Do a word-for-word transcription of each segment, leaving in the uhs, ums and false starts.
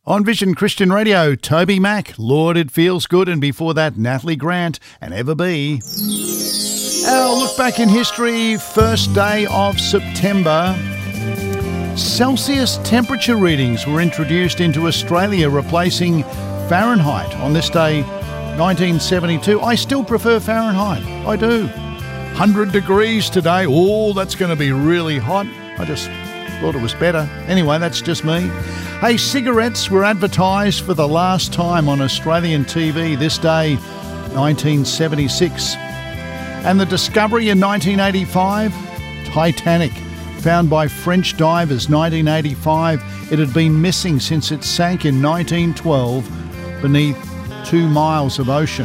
On Vision Christian Radio, Toby Mac, Lord It Feels Good, and before that, Natalie Grant and Ever Be. Our look back in history, first day of September. Celsius temperature readings were introduced into Australia, replacing Fahrenheit on this day, nineteen seventy-two. I still prefer Fahrenheit. I do. one hundred degrees today. Oh, that's going to be really hot. I just thought it was better. Anyway, that's just me. Hey, cigarettes were advertised for the last time on Australian T V this day, nineteen seventy-six. And the discovery in nineteen eighty-five, Titanic, found by French divers, nineteen eighty-five. It had been missing since it sank in nineteen twelve beneath two miles of ocean.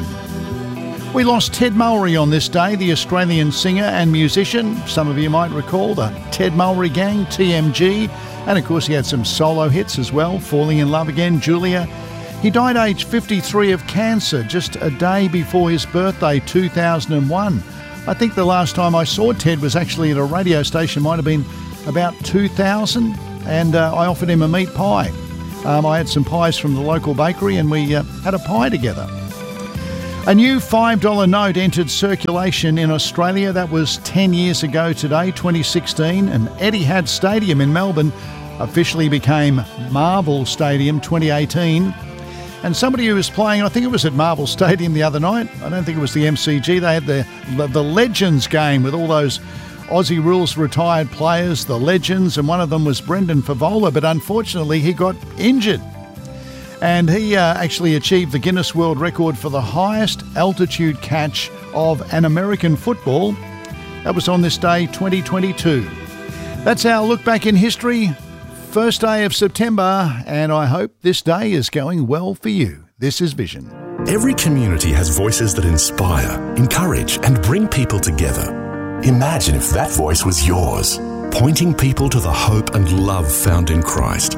We lost Ted Mulry on this day, the Australian singer and musician. Some of you might recall the Ted Mulry Gang, T M G. And of course he had some solo hits as well, Falling in Love Again, Julia. He died aged fifty-three of cancer just a day before his birthday, two thousand one. I think the last time I saw Ted was actually at a radio station, might have been about two thousand, and uh, I offered him a meat pie. Um, I had some pies from the local bakery and we uh, had a pie together. A new five dollar note entered circulation in Australia. That was ten years ago today, twenty sixteen, and Etihad Stadium in Melbourne officially became Marvel Stadium twenty eighteen. And somebody who was playing, I think it was at Marvel Stadium the other night, I don't think it was the M C G, they had the, the Legends game with all those Aussie Rules retired players, the Legends, and one of them was Brendan Favola, but unfortunately he got injured. And he uh, actually achieved the Guinness World Record for the highest altitude catch of an American football. That was on this day, twenty twenty-two. That's our look back in history. First day of September, and I hope this day is going well for you. This is Vision. Every community has voices that inspire, encourage, and bring people together. Imagine if that voice was yours, pointing people to the hope and love found in Christ.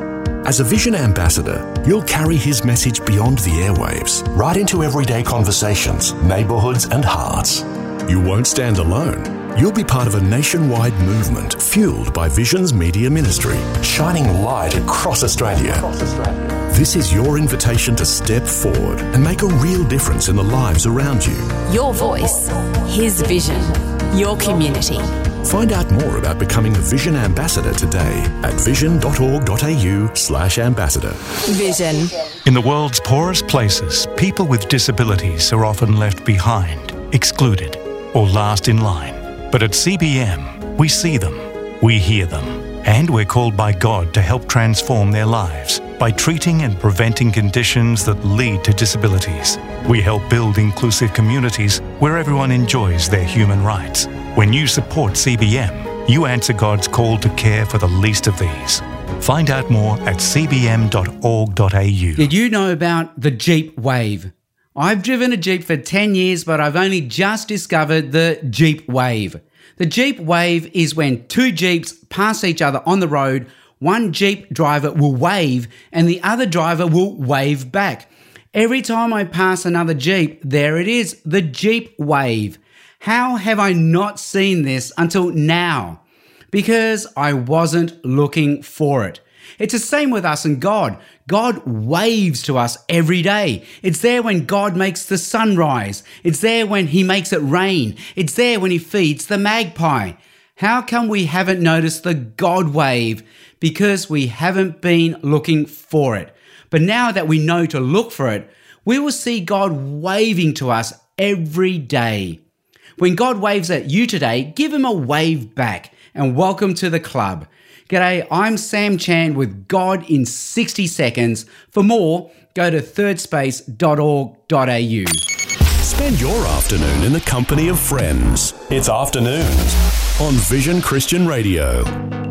As a Vision ambassador, you'll carry his message beyond the airwaves, right into everyday conversations, neighbourhoods, and hearts. You won't stand alone. You'll be part of a nationwide movement fueled by Vision's media ministry, shining light across Australia. Across Australia. This is your invitation to step forward and make a real difference in the lives around you. Your voice, his vision, your community. Find out more about becoming a Vision ambassador today at vision.org.au slash ambassador. Vision. In the world's poorest places, people with disabilities are often left behind, excluded, or last in line. But at C B M, we see them, we hear them, and we're called by God to help transform their lives by treating and preventing conditions that lead to disabilities. We help build inclusive communities where everyone enjoys their human rights. When you support C B M, you answer God's call to care for the least of these. Find out more at c b m dot org dot a u. Did you know about the Jeep Wave? I've driven a Jeep for ten years, but I've only just discovered the Jeep Wave. The Jeep Wave is when two Jeeps pass each other on the road, one Jeep driver will wave and the other driver will wave back. Every time I pass another Jeep, there it is, the Jeep Wave. How have I not seen this until now? Because I wasn't looking for it. It's the same with us and God. God waves to us every day. It's there when God makes the sun rise. It's there when he makes it rain. It's there when he feeds the magpie. How come we haven't noticed the God wave? Because we haven't been looking for it. But now that we know to look for it, we will see God waving to us every day. When God waves at you today, give him a wave back and welcome to the club. G'day, I'm Sam Chan with God in sixty seconds. For more, go to third space dot org dot a u. Spend your afternoon in the company of friends. It's Afternoons on Vision Christian Radio.